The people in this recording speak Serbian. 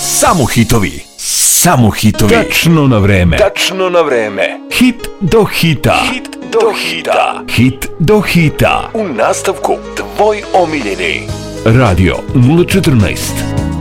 Samo hitovi. Samo hitovi. Tačno na vreme. Tačno na vreme. Hit do hita. Hit do hita. Hit do hita. U nastavku tvoj omiljeni. Radio 014.